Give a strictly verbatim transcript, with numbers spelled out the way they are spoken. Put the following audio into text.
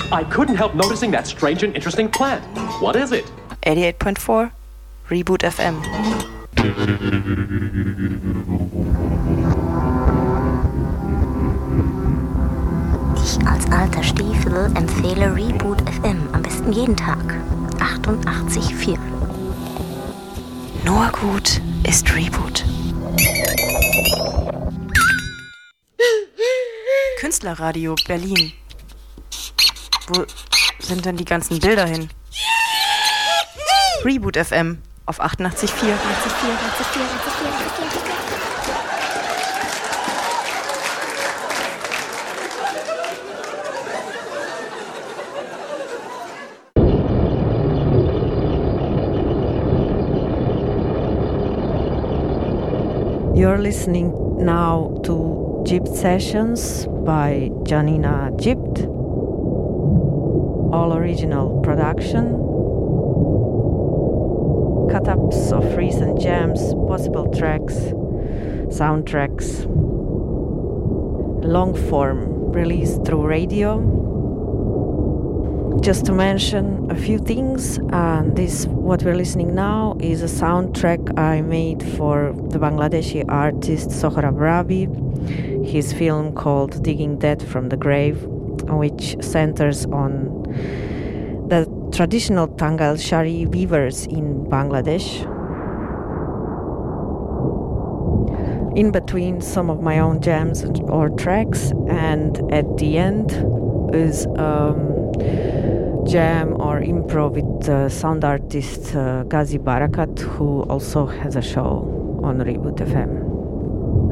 I couldn't help noticing that strange and interesting plant. What is it? eighty-eight point four Reboot F M. Ich als alter Stiefel empfehle Reboot F M am besten jeden Tag. achtundachtzig Komma vier. Nur gut ist Reboot. Künstlerradio Berlin. Wo sind denn die ganzen Bilder hin? Reboot F M auf achtundachtzig Komma vier. You're listening now to Gypt Sessions by Janina Gypt. All original production. Cut-ups of recent jams, possible tracks, soundtracks. Long form released through radio. Just to mention a few things, uh, this what we're listening now is a soundtrack I made for the Bangladeshi artist Sohrab Rabi, his film called Digging Dead from the Grave, which centers on the traditional Tangal Shari weavers in Bangladesh. In between some of my own jams or tracks, and at the end is um, jam or improv with uh, sound artist uh, Ghazi Barakat, who also has a show on Reboot F M.